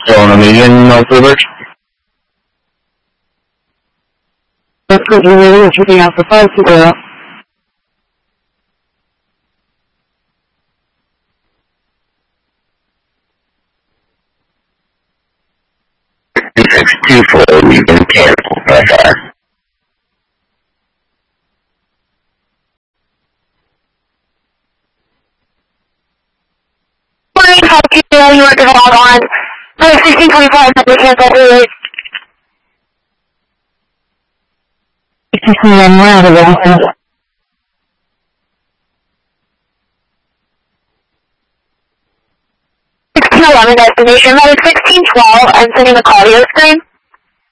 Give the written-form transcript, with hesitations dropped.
So on a median, no fevers? That's good. You're really checking out for 5 to 624 median cancel pressure. How do you know you were developed on 1625 number cancel, please? 1611 destination, that is 1612. I'm sending the call to your screen.